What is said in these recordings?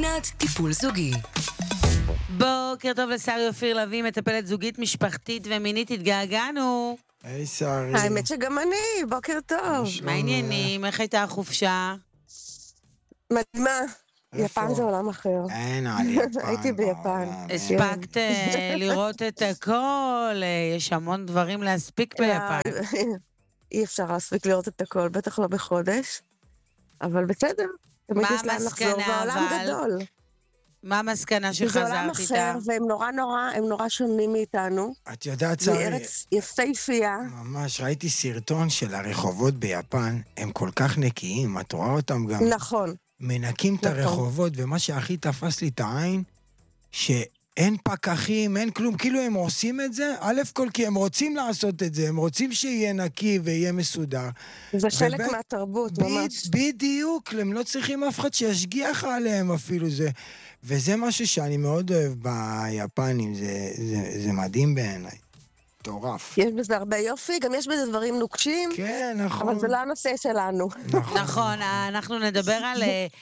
פינת טיפול זוגי. בוקר טוב לשרי אופיר לביא, מטפלת זוגית, משפחתית ומינית. התגעגענו. היי שרי. האמת שגם אני, בוקר טוב. מה העניינים? איך הייתה החופשה? מדהימה. איפה? יפן זה עולם אחר. אין על יפן. הייתי ביפן. הספקת לראות את הכל? יש המון דברים להספיק ביפן. אי אפשר להספיק לראות את הכל, בטח לא בחודש. אבל בסדר. תמיד מה יש להם לחזור, המסקנה, והעולם אבל? גדול. מה המסקנה זה עולם שחזרת אחר, איתה? והם נורא שונים מאיתנו. את יודעת, זה שרי, ארץ יפהפייה. ממש ראיתי סרטון של הרחובות ביפן, הם כל כך נקיים, את רואה אותם גם נכון. מנקים את נכון. הרחובות, ומה שהכי תפס לי את העין, שאין פקחים, אין כלום, כאילו הם עושים את זה, א' כל כי הם רוצים לעשות את זה, הם רוצים שיהיה נקי ויהיה מסודר. זה חלק וב' מהתרבות, ממש. בדיוק, הם לא צריכים אף אחד שישגיח עליהם אפילו זה. וזה משהו שאני מאוד אוהב ביפנים, זה מדהים בעיניי. מטורף. יש בזה הרבה יופי, גם יש בזה דברים נוקשים, כן, נכון. אבל זה לא הנושא שלנו. נכון, אנחנו נדבר על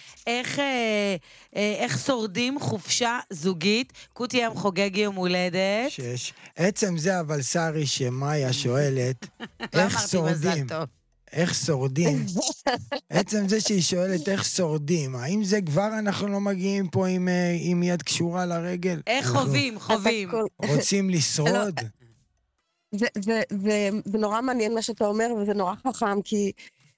איך שורדים חופשה זוגית. קוטי היום חוגג יום הולדת. עצם זה, אבל שרי, שמאיה שואלת, לא איך אמרתי שורדים? מזל טוב. איך שורדים? עצם זה שהיא שואלת איך שורדים, האם זה כבר אנחנו לא מגיעים פה עם יד קשורה לרגל? איך אנחנו חווים? רוצים לשרוד? זה נורא מעניין מה שאתה אומר, וזה נורא חכם, כי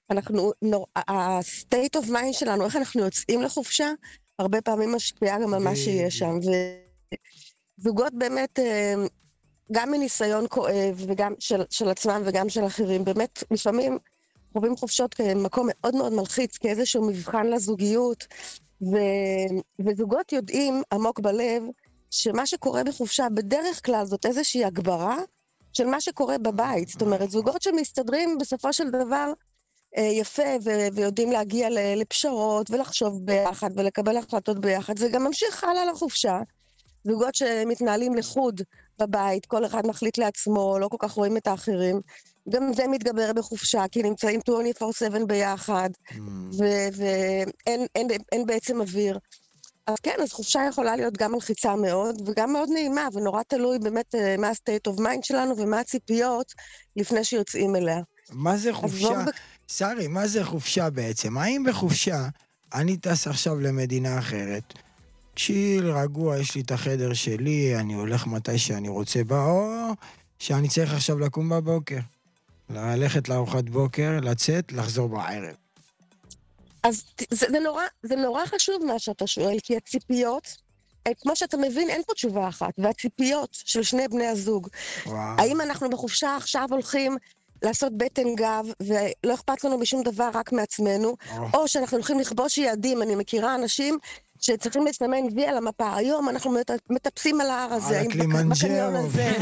ה-state of mind שלנו, איך אנחנו יוצאים לחופשה, הרבה פעמים משפיעה גם על מה שיש שם. וזוגות באמת, גם מניסיון כואב, וגם של עצמם וגם של אחרים, באמת לפעמים חווים חופשות כמקום מאוד מאוד מלחיץ, כאיזשהו מבחן לזוגיות, וזוגות יודעים עמוק בלב, שמה שקורה בחופשה בדרך כלל זאת איזושהי הגברה, של מה שקורה בבית. זאת אומרת, זוגות שמסתדרים בסופו של דבר יפה, ויודעים להגיע לפשרות, ולחשוב ביחד, ולקבל החלטות ביחד. זה גם ממשיך הלאה לחופשה. זוגות שמתנהלים לחוד בבית, כל אחד מחליט לעצמו, לא כל כך רואים את האחרים. גם זה מתגבר בחופשה, כי נמצאים 24/7 ביחד, ואין בעצם אוויר. אז כן, אז חופשה יכולה להיות גם מלחיצה מאוד, וגם מאוד נעימה, ונורא תלוי באמת מה ה-state of mind שלנו, ומה הציפיות לפני שיוצאים אליה. מה זה חופשה? שרי, מה זה חופשה בעצם? האם בחופשה אני טס עכשיו למדינה אחרת, צ'יל, רגוע, יש לי את החדר שלי, אני הולך מתי שאני רוצה בה, או שאני צריך עכשיו לקום בבוקר, ללכת לארוחת בוקר, לצאת, לחזור בערב. אז זה נורא חשוב מה שאתה שואל, כי הציפיות, כמו שאתה מבין, אין פה תשובה אחת, והציפיות של שני בני הזוג. וואו. האם אנחנו בחופשה עכשיו הולכים לעשות בטן גב, ולא אכפת לנו בשום דבר רק מעצמנו, או שאנחנו הולכים לכבוש יעדים. אני מכירה אנשים שצריכים לסמן וי על המפה. היום אנחנו מטפסים על ההר הזה, על הקלימנג'רו.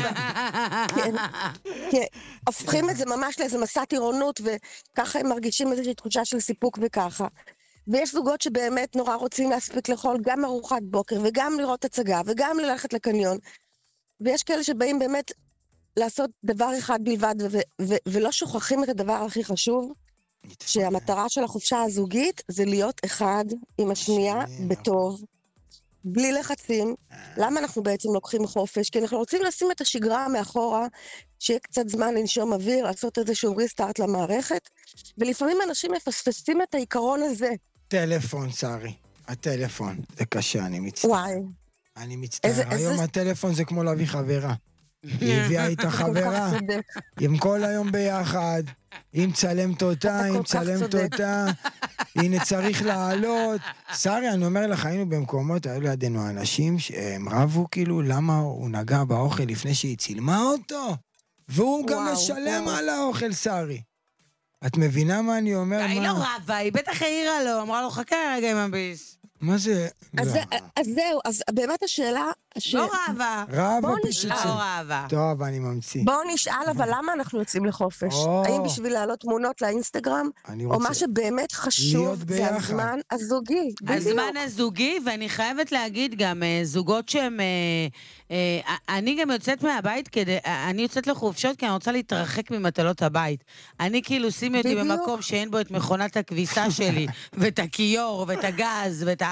כן, הופכים את זה ממש לאיזה מסע טירונות, וככה הם מרגישים איזושהי תחושה של סיפוק וככה. ויש זוגות שבאמת נורא רוצים להספיק לאכול גם ארוחת בוקר, וגם לראות הצגה, וגם ללכת לקניון. ויש כאלה שבאים באמת לעשות דבר אחד בלבד, ולא שוכחים את הדבר הכי חשוב, שהמטרה של החופשה הזוגית זה להיות אחד עם השנייה בטוב, בלי לחצים. למה אנחנו בעצם לוקחים חופש? כי אנחנו רוצים לשים את השגרה מאחורה, שיהיה קצת זמן לנשום אוויר, לעשות איזשהו ריסטארט למערכת, ולפעמים אנשים מפספסים את העיקרון הזה. טלפון, שרי. הטלפון. זה קשה, אני מצטער. וואי. אני מצטער. היום הטלפון זה כמו להביא חברה. היא הביאה איתה חברה, עם כל היום ביחד, היא מצלמת אותה, היא מצלמת אותה, הנה צריך לעלות. שרי, אני אומר לך, היינו במקומות, היו לידינו אנשים שהם רבו כאילו, למה הוא נגע באוכל לפני שהיא צילמה אותו? והוא גם משלם על האוכל, שרי. את מבינה מה אני אומר? היא לא רבה, היא בטח העירה לו, אמרה לו, חכה רגע עם הביס. מה זה? אז זהו, אז באמת השאלה... לא רבה. רבה לא פיצוצים. רבה. טוב, אני ממציא. בואו נשאל, אבל למה אנחנו יוצאים לחופש? האם בשביל להעלות תמונות לאינסטגרם? או מה שבאמת חשוב זה הזמן הזוגי. הזמן הזוגי, ואני חייבת להגיד גם, זוגות שהם... אני גם יוצאת מהבית אני יוצאת לחופשות כי אני רוצה להתרחק ממטלות הבית. אני כאילו שימי אותי במקום שאין בו את מכונת הכביסה שלי, ואת הכיור, ואת הגז, ואת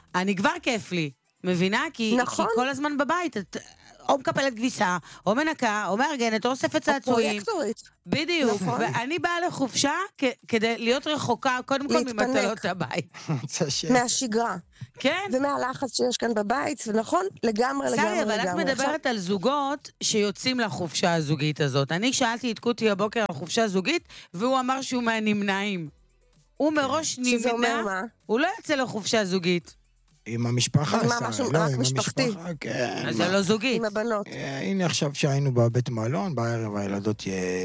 אני כבר כיף לי, מבינה? נכון. כי כל הזמן בבית, את או מקפלת כביסה, או מנקה, או מארגנת, או אוספת צעצועים. הפרויקטורית. בדיוק, נכון. ואני באה לחופשה כדי להיות רחוקה, קודם כל להתפנק. ממטלות הבית. מהשגרה. כן? ומהלחץ שיש כאן בבית, ונכון, לגמרי, שרי, לגמרי, אבל את לגמרי. מדברת על זוגות שיוצאים לחופשה הזוגית הזאת. אני שאלתי את קוטי הבוקר על חופשה זוגית, והוא אמר שהוא מהנמנעים. הוא מראש שזה אומר נמנע, מה? הוא לא יצא לחופשה זוגית. עם המשפחה, מה, שרה, משהו לא, רק עם משפחתי? המשפחה, כן. אז זה לא זוגית. עם הבנות. הנה עכשיו שהיינו בבית מלון, בערב הילדות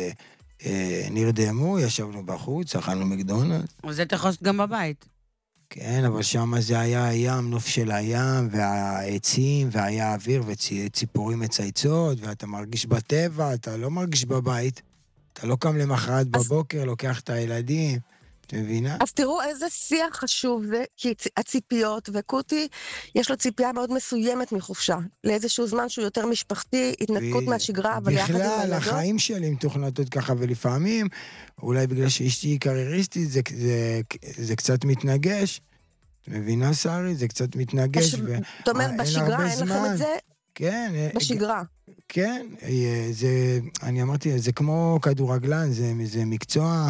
נרדמו, ישבנו בחוץ, אכלנו מקדונלד. אז זה אתה יכול לעשות גם בבית. כן, אבל שם זה היה הים, נוף של הים, והעצים, והיה אוויר, וציפורים מצייצות, ואתה מרגיש בטבע, אתה לא מרגיש בבית. אתה לא קם למחרת בבוקר, לוקח את הילדים, את מבינה? אז תראו איזה שיח חשוב זה, כי הציפיות, וקוטי, יש לו ציפייה מאוד מסוימת מחופשה, לאיזשהו זמן שהוא יותר משפחתי, התנתקות מהשגרה, אבל יחד עם בכלל, הילדות. החיים שלי מתוכנתות ככה, ולפעמים, אולי בגלל שאשתי קרייריסטית, זה קצת מתנגש. את מבינה, שרי? זה קצת מתנגש. זאת אומרת, בשגרה אין לכם את זה? כן. בשגרה. כן, אני אמרתי, זה כמו כדורגלן, זה מקצוע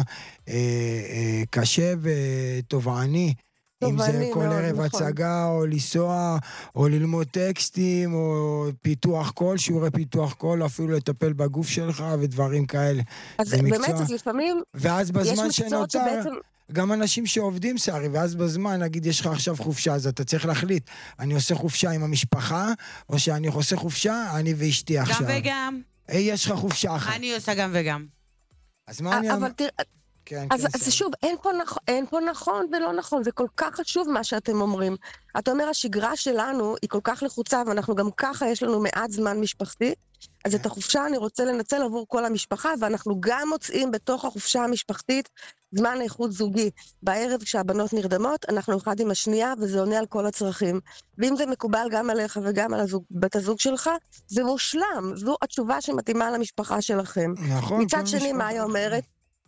קשה ותובעני. אם זה כל ערב הצגה, או לנסוע, או ללמוד טקסטים, או פיתוח קול, שיעורי פיתוח קול, אפילו לטפל בגוף שלך ודברים כאלה. אז באמת, אז לפעמים ואז בזמן שנותר, שבעצם... גם אנשים שעובדים, שרי, ואז בזמן, נגיד, יש לך עכשיו חופשה, אז אתה צריך להחליט, אני עושה חופשה עם המשפחה, או שאני עושה חופשה, אני ואשתי עכשיו. גם וגם. יש לך חופשה אחת. אני עושה גם וגם. אז מה אני... אבל תראה... כן, אז שוב, אין פה נכון ולא נכון, זה כל כך חשוב מה שאתם אומרים. אתה אומר, השגרה שלנו היא כל כך לחוצה, ואנחנו גם ככה, יש לנו מעט זמן משפחתי, אז את החופשה אני רוצה לנצל עבור כל המשפחה, ואנחנו גם מוצאים בתוך החופשה המשפחתית זמן איכות זוגי. בערב כשהבנות נרדמות, אנחנו אחד עם השנייה, וזה עונה על כל הצרכים. ואם זה מקובל גם עליך וגם על בת הזוג שלך, זה מושלם. זו התשובה שמתאימה למשפחה שלכם. נכון. מצד שני, מה היא אומרת?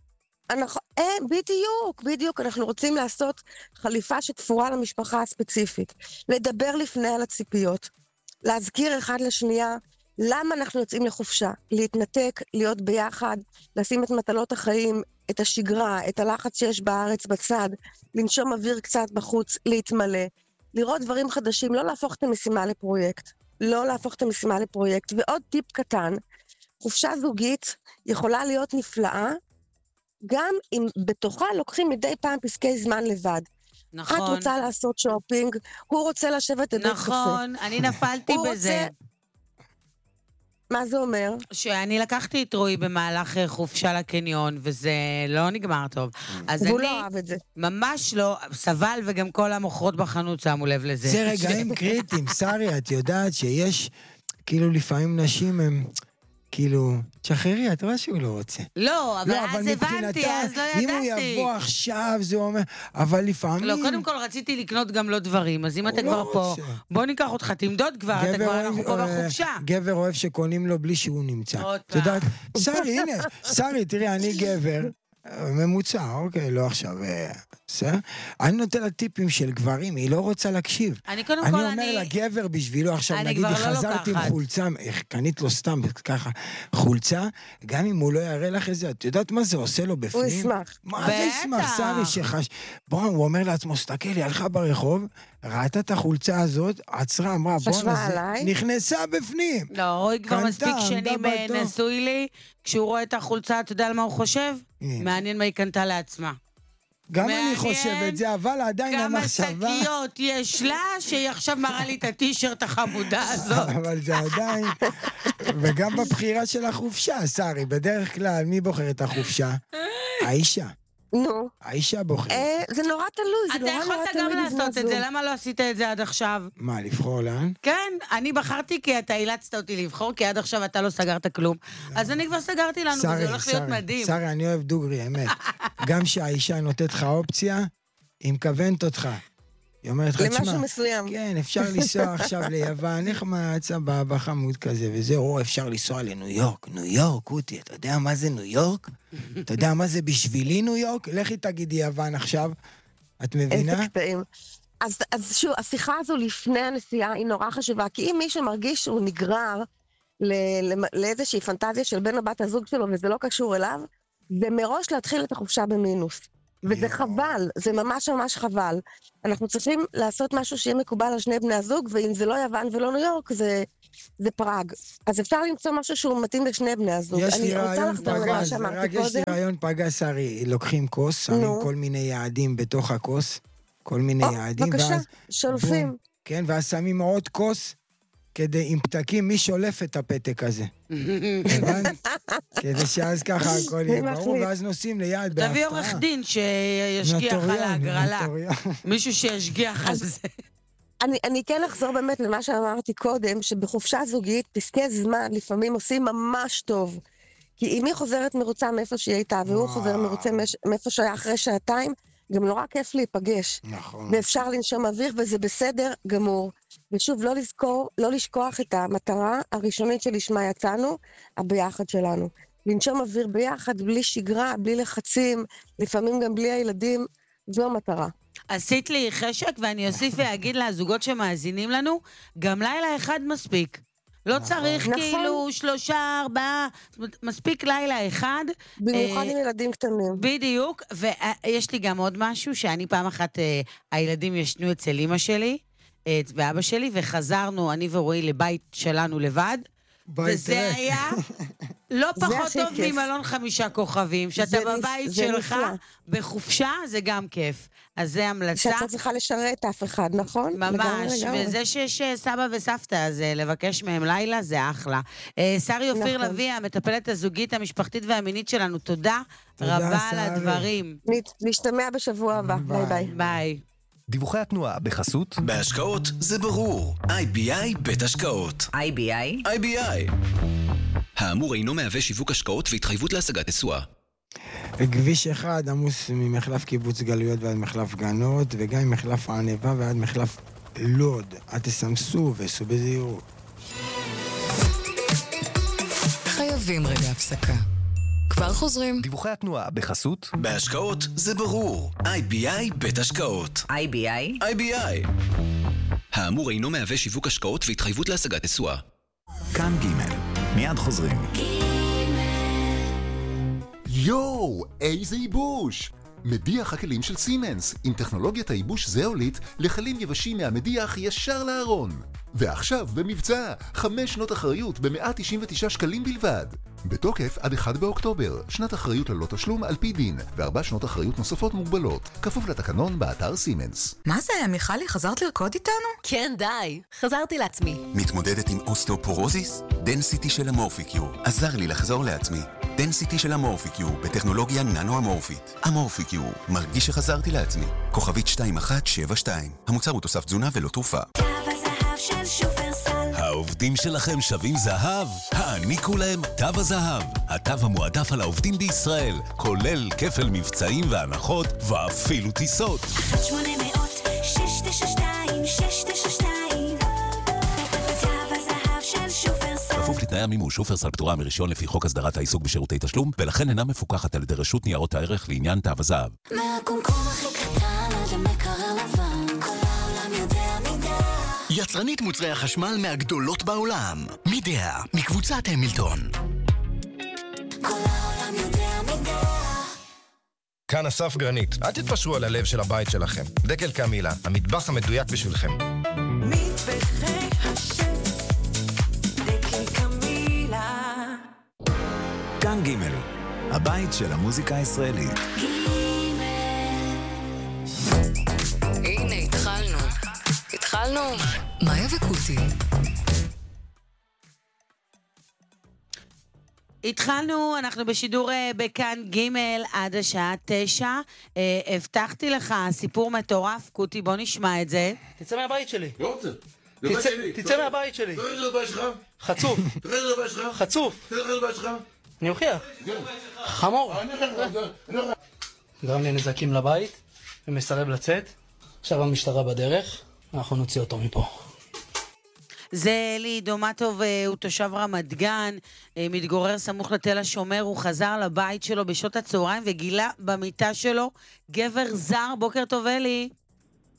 בדיוק, אנחנו רוצים לעשות חליפה שתפורה למשפחה הספציפית. לדבר לפני על הציפיות. להזכיר אחד לשנייה למה אנחנו יוצאים לחופשה. להתנתק, להיות ביחד, לשים את מטלות החיים, את השגרה, את הלחץ שיש בארץ בצד, לנשום אוויר קצת בחוץ, להתמלא. לראות דברים חדשים, לא להפוך את המשימה לפרויקט. ועוד טיפ קטן, חופשה זוגית יכולה להיות נפלאה, גם אם בתוכה לוקחים מדי פעם פסקי זמן לבד. נכון. את רוצה לעשות שופינג, הוא רוצה לשבת בבית קפה. נכון, אני נפלתי בזה. מה זה אומר? שאני לקחתי את רועי במהלך חופשה לקניון, וזה לא נגמר טוב. והוא לא אהב את זה. ממש לא, סבל, וגם כל המוכרות בחנות שמו לב לזה. זה רגעים קריטיים, שרי, את יודעת שיש, כאילו לפעמים נשים הם... כאילו, תשחררי, את רואה שהוא לא רוצה. לא, אבל אז הבנתי, אז לא ידעתי. אם הוא יבוא עכשיו, זה אומר, אבל לפעמים... לא, קודם כל רציתי לקנות גם לו דברים, אז אם אתה כבר פה, בוא ניקח אותך, תמדוד כבר, אתה כבר, אנחנו פה בחופשה. גבר אוהב שקונים לו בלי שהוא נמצא. עוד פעם. את יודעת, שרי, הנה, שרי, תראי, אני גבר, ממוצע, אוקיי, לא עכשיו, בסדר? אני נותן לה טיפים של גברים, היא לא רוצה להקשיב. אני אומר לה, גבר בשבילו עכשיו, נגיד, חזרתי עם חולצה, קנית לו סתם ככה, חולצה, גם אם הוא לא יראה לך את זה, את יודעת מה זה עושה לו בפנים? הוא ישמח. מה זה ישמח, שרי, שחש... בוא, הוא אומר לעצמו, סתכל, היא הלכה ברחוב, ראתה את החולצה הזאת, עצרה, אמרה, בוא נכנסה בפנים. לא, רואי כבר מספיק שנים נשוי לי, כשהוא רואה את החולצה, אתה יודע על מה הוא חושב? מעניין מה היא קנתה לעצמה. גם אני חושב את זה, אבל עדיין המחשבה... כמה שקיות יש לה, שהיא עכשיו מראה לי את הטישרט החמודה הזאת. אבל זה עדיין... וגם בבחירה של החופשה, שרי, בדרך כלל, מי בוחר את החופשה? האישה. נו. האישה בוחרת. זה נורא תלוי, אתה יכולת גם לעשות את זה, למה לא עשית את זה עד עכשיו? מה, לבחור לאן? כן, אני בחרתי כי אתה אילצת אותי לבחור, כי עד עכשיו אתה לא סגרת כלום. אז אני כבר סגרתי לנו, וזה הולך להיות מדהים. שרי, אני אוהב דוגרי, אמת. גם שהאישה נותנת לך אופציה, היא מכוונת אותך. היא אומרת לך, תשמע, למשהו מסוים. כן, אפשר לנסוע עכשיו ליוון, נחמד, סבבה, חמוד כזה, וזהו, אפשר לנסוע לניו יורק. ניו יורק, אותי, אתה יודע מה זה ניו יורק? אתה יודע מה זה בשבילי ניו יורק? לכי תגידי יוון עכשיו, את מבינה? איזה קטעים. אז שוב, השיחה הזו לפני הנסיעה היא נורא חשובה, כי אם מישהו מרגיש שהוא נגרר לאיזושהי פנטזיה של בן או בת הזוג שלו, וזה לא קשור אליו, זה מראש להתחיל את החופשה במינוס. וזה חבל, זה ממש ממש חבל. אנחנו צריכים לעשות משהו שיהיה מקובל על שני בני הזוג, ואם זה לא יוון ולא ניו יורק, זה פראג. אז אפשר למצוא משהו שהוא מתאים לשני בני הזוג. יש לי רעיון פגז, יש לי רעיון פגז, שרי, לוקחים כוס, שמים כל מיני יעדים בתוך הכוס, כל מיני יעדים, בבקשה, שולפים. כן, ואז שמים עוד כוס, כדי עם פתקים, מי שולף את הפתק הזה? כדי שאז ככה הכל יהיה ברור, ואז נוסעים ליד בהפתעה. תביא עורך דין שישגיח על ההגרלה. מישהו שישגיח על זה. אני כן אחזור באמת למה שאמרתי קודם, שבחופשה זוגית פסקי זמן לפעמים עושים ממש טוב. כי אם היא חוזרת מרוצה מאיפה שהיא הייתה, והוא חוזר מרוצה מאיפה שהיה אחרי שעתיים, גם נורא כיף להיפגש. נכון. ואפשר לנשום אוויר, וזה בסדר גמור. ושוב, לא לשכוח את המטרה הראשונית שלשמה יצאנו, הביחד שלנו. לנשום אוויר ביחד, בלי שגרה, בלי לחצים, לפעמים גם בלי הילדים, זו המטרה. עשית לי חשק, ואני אוסיף ואגיד לזוגות שמאזינים לנו, גם לילה אחד מספיק. לא צריך כאילו 3, 4, מספיק לילה אחד. במיוחד עם ילדים קטנים. בדיוק, ויש לי גם עוד משהו, שאני פעם אחת, הילדים ישנו אצל אמא שלי, ואבא שלי, וחזרנו, אני ורועי, לבית שלנו לבד, וזה היה לא פחות טוב ממלון 5 כוכבים, שאתה בבית שלך בחופשה, זה גם כיף. אז זה המלצה. שאתה צריכה לשרת אף אחד, נכון? ממש, וזה שיש סבא וסבתא, אז לבקש מהם לילה, זה אחלה. שרי אופיר לוי, המטפלת הזוגית, המשפחתית והמינית שלנו, תודה רבה על הדברים. נשתמע בשבוע הבא, ביי ביי. ביי. דיווחי התנועה בחסות. בהשקעות זה ברור. IBI בית השקעות. IBI. האמור אינו מהווה שיווק השקעות והתחייבות להשגת תשואה. כביש 1 עמוס ממחלף קיבוץ גלויות ועד מחלף גנות, וגם ממחלף הענבה ועד מחלף לוד. תסמסו וסעו בזהירות. חייבים רגע הפסקה. כבר חוזרים. דיווחי התנועה בחסות. בהשקעות זה ברור. IBI בית השקעות. IBI. האמור אינו מהווה שיווק השקעות והתחייבות להשגת תשואה. כאן ג' מיד חוזרים. יואו, איזה ייבוש! מדיח הכלים של סימנס, עם טכנולוגיית הייבוש זאוליט, לכלים יבשים מהמדיח ישר לארון. ועכשיו במבצע, 5 שנות אחריות ב-199 שקלים בלבד. בתוקף עד 1 באוקטובר, שנת אחריות ללא תשלום על פי דין, ו4 שנות אחריות נוספות מוגבלות, כפוף לתקנון באתר סימנס. מה זה, מיכלי, חזרת לרקוד איתנו? כן, די, חזרתי לעצמי. מתמודדת עם אוסטאופורוזיס? דנסיטי של המורפיקיור עזר לי לחזור לעצמי. דנסיטי של המורפיקיור בטכנולוגיה ננו-אמורפית. המורפיקיור, מרגיש שחזרתי לעצמי. כוכבית 2172. המוצר הוא תוסף תזונה ולא תרופה. תו הזהב של שופרסל. העובדים שלכם שווים זהב? העניקו להם תו הזהב. התו המועדף על העובדים בישראל, כולל כפל מבצעים והנחות ואפילו טיסות. 1-800-692-692 תו הזהב של שופרסל. כפוף לתנאי המימוש, שופרסל פטורה מרישיון לפי חוק הסדרת העיסוק בשירותי תשלום, ולכן אינה מפוקחת על ידי רשות ניירות הערך לעניין תו הזהב. מהקומקום הכי קטן עד המקרר לבן, כל העולם יודע מידה. יצרנית מוצרי החשמל מהגדולות בעולם. מידע, מקבוצת המילטון. כל העולם יודע מידה. כאן אסף גרנית. אל תתפשרו על הלב של הבית שלכם. דקל קמילה, המטבח המדויק בשבילכם. מטבחי השף, דקל קמילה. כאן ג' הבית של המוזיקה הישראלית. הנה, התחלנו. מאיה וקוטי. התחלנו, אנחנו בשידור בכאן ג' עד השעה 9. הבטחתי לך סיפור מטורף, קוטי, בוא נשמע את זה. תצא מהבית שלי. לא רוצה. תצא מהבית שלי. תראה את הבית שלך. חצוף. תראה את הבית שלך. חצוף. תראה את הבית שלך. אני אוכיח. חמור. גרם לי נזקים לבית ומסרב לצאת. עכשיו המשטרה בדרך, אנחנו נוציא אותו מפה. זה אלי דומטוב, הוא תושב רמת גן, מתגורר סמוך לתל השומר, הוא חזר לבית שלו בשעות הצהריים וגילה במיטה שלו גבר זר. בוקר טוב אלי.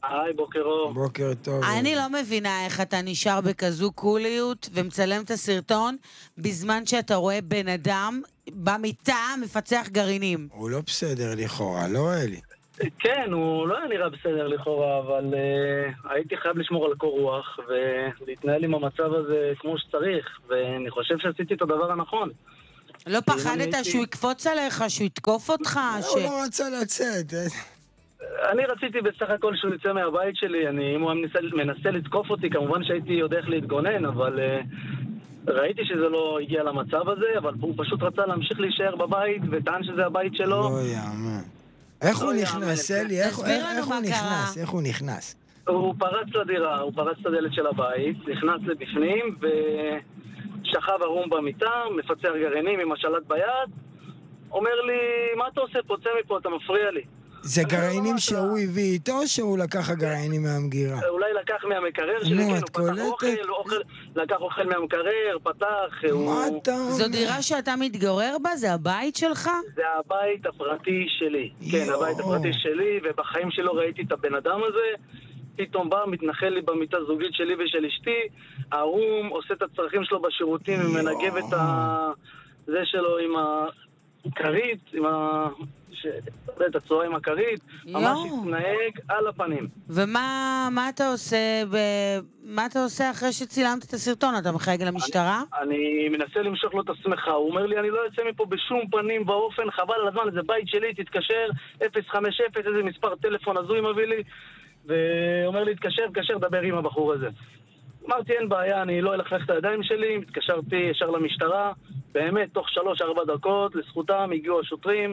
היי, בוקר אור. בוקר טוב. אני לא מבינה איך אתה נשאר בכזו קוליות ומצלם את הסרטון בזמן שאתה רואה בן אדם במיטה מפצח גרעינים. הוא לא בסדר לכאורה, לא אלי. כן, הוא לא היה נראה בסדר לכאורה, אבל הייתי חייב לשמור על קור רוח ולהתנהל עם המצב הזה כמו שצריך, ואני חושב שעשיתי את הדבר הנכון. לא פחדת שהוא יקפוץ עליך, שהוא יתקוף אותך? הוא לא רצה לצאת. אני רציתי בסך הכל שהוא יצא מהבית שלי, אם הוא מנסה לתקוף אותי, כמובן שהייתי יודע איך להתגונן, אבל ראיתי שזה לא הגיע למצב הזה, אבל הוא פשוט רצה להמשיך להישאר בבית, וטען שזה הבית שלו. לא יאמן. איך הוא נכנס, אלי? איך הוא נכנס? הוא פרץ לדירה, הוא פרץ את הדלת של הבית, נכנס לבפנים, ושכב ערום במיטה, מפצח גרעינים עם השלט ביד, אומר לי, מה אתה עושה פה? צא מפה, אתה מפריע לי. זה גרעינים שהוא הביא איתו, או שהוא לקח הגרעינים מהמגירה? אולי לקח מהמקרר שלי, כן, הוא פתח אוכל, לקח אוכל מהמקרר, פתח, זו דירה שאתה מתגורר בה? זה הבית שלך? זה הבית הפרטי שלי, כן, הבית הפרטי שלי, ובחיים שלו ראיתי את הבן אדם הזה, פתאום בא, מתנחל לי במיטה זוגית שלי ושל אשתי, ערום, עושה את הצרכים שלו בשירותים, ומנגב את זה שלו עם הכרית, עם את הצורה עם הכרית, ממש התנהג על הפנים. ומה אתה עושה מה אתה עושה אחרי שצילמת את הסרטון? אתה מחייג למשטרה? אני מנסה למשוך לו את השמחה, הוא אומר לי, אני לא יוצא מפה בשום פנים ואופן, חבל על הזמן, זה בית שלי, תתקשר, 050, איזה מספר טלפון הזוי מביא לי, ואומר לי, תתקשר, דבר עם הבחור הזה. אמרתי, אין בעיה, אני לא אלכלך את הידיים שלי, התקשרתי ישר למשטרה, באמת, תוך 3-4 דקות, לזכותם, הגיעו השוטרים,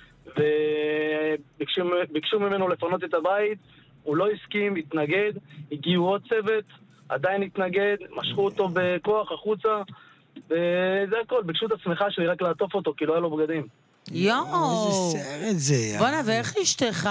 וביקשו ממנו לפנות את הבית, הוא לא הסכים, התנגד, הגיעו עוד צוות, עדיין התנגד, משכו אותו בכוח החוצה, וזה הכל, ביקשו את השמחה שלי רק לעטוף אותו, כי לא היה לו בגדים. יואו! איזה סרט זה. בוא'נה, ואיך אשתך?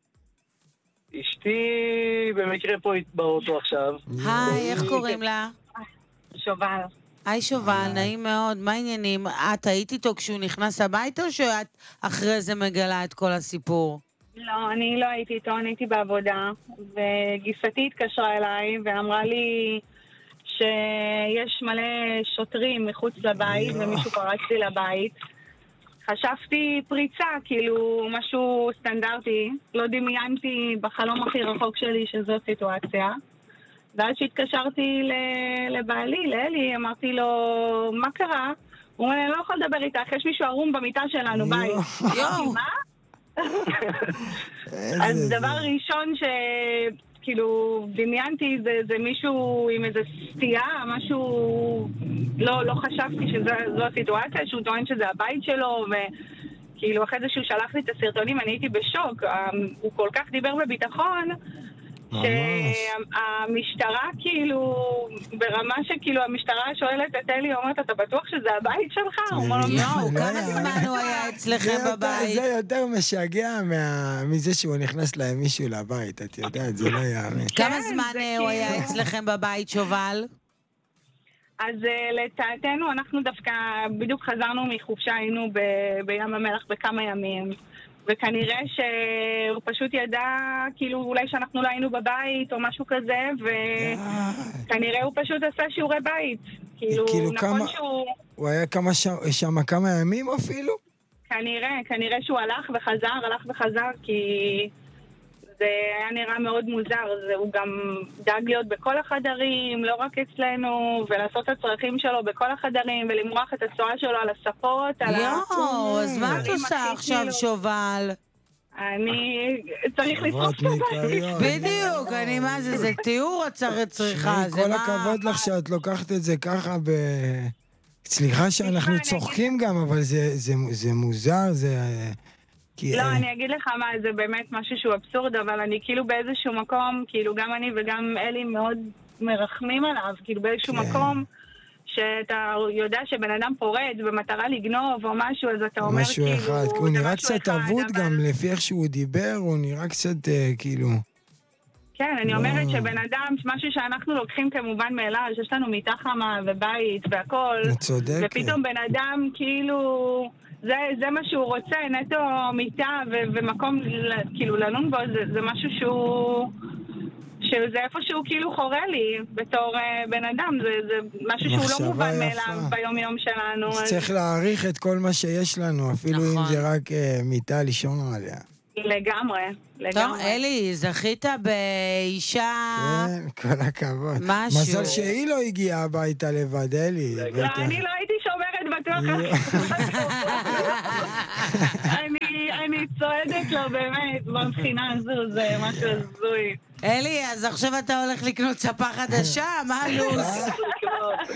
אשתי במקרה פה באוטו עכשיו. היי, איך קוראים לה? שובל. היי שובל, נעים מאוד, מה העניינים? את היית איתו כשהוא נכנס הביתה או שאת אחרי זה מגלה את כל הסיפור? לא, אני לא הייתי איתו, אני הייתי בעבודה, וגיסתי התקשרה אליי ואמרה לי שיש מלא שוטרים מחוץ לבית ומישהו פרץ לי לבית. חשבתי פריצה, כאילו משהו סטנדרטי, לא דמיינתי בחלום הכי רחוק שלי שזו סיטואציה. ואז שהתקשרתי לבעלי, לאלי, אמרתי לו, מה קרה? הוא אומר, אני לא יכול לדבר איתך, יש מישהו ערום במיטה שלנו, ביי. יואו! מה? אז דבר ראשון שכאילו דמיינתי זה מישהו עם איזה סטייה, משהו, לא חשבתי שזו הסיטואציה, שהוא טוען שזה הבית שלו, וכאילו אחרי זה שהוא שלח לי את הסרטונים, אני הייתי בשוק, הוא כל כך דיבר בביטחון, שהמשטרה כאילו, ברמה שכאילו המשטרה שואלת את אלי, אומרת, אתה בטוח שזה הבית שלך? הוא אומר, יואו, כמה זמן הוא היה אצלכם בבית? זה יותר משגע מזה שהוא נכנס להם מישהו לבית, את יודעת, זה לא יאמן. כמה זמן הוא היה אצלכם בבית, שובל? אז לתעתנו, אנחנו דווקא בדיוק חזרנו מחופשה, היינו בים המלח בכמה ימים. וכנראה שהוא פשוט ידע, כאילו, אולי שאנחנו לא היינו בבית או משהו כזה, וכנראה הוא פשוט עשה שיעורי בית. כאילו נכון שהוא... הוא היה שם כמה ימים אפילו? כנראה שהוא הלך וחזר, כי זה היה נראה מאוד מוזר. הוא גם דאג להיות בכל החדרים, לא רק אצלנו, ולעשות את הצרכים שלו בכל החדרים, ולמרוח את הצורה שלו על הספות, על יואו, אז מה את עושה עכשיו, שובל? אני צריך לצרוך את הבית. בדיוק, מה זה תיאור צריכה. כל הכבוד לך שאת לוקחת את זה ככה סליחה שאנחנו צוחקים גם, אבל זה מוזר, זה... לא, אני אגיד לך מה, זה באמת משהו שהוא אבסורד, אבל אני כאילו באיזשהו מקום, כאילו גם אני וגם אלי מאוד מרחמים עליו, כאילו באיזשהו מקום שאתה יודע שבן אדם פורד במטרה לגנוב או משהו, אז אתה אומר כאילו... משהו אחד, הוא נראה קצת אבוד גם, לפי איך שהוא דיבר, הוא נראה קצת כאילו... כן, אני אומרת שבן אדם, משהו שאנחנו לוקחים כמובן מאליו, שיש לנו מיטה חמה ובית והכל, ופתאום בן אדם כאילו... זה מה שהוא רוצה, נטו מיטה ומקום כאילו לנון בו, זה משהו שהוא שזה איפשהו כאילו חורה לי בתור בן אדם, זה משהו שהוא לא מובן מאליו ביום-יום שלנו. אז צריך להעריך את כל מה שיש לנו, אפילו אם זה רק מיטה לישון עליה. לגמרי, לגמרי. טוב, אלי, זכית באישה... כן, כל הכבוד. משהו. מזל שהיא לא הגיעה הביתה לבד, אלי. לא, אני לא הייתי שומרת בטוח. אני צועדת לו באמת, מבחינה הזו, זה משהו הזוי. אלי, אז עכשיו אתה הולך לקנות ספה חדשה? מה הלו"ז?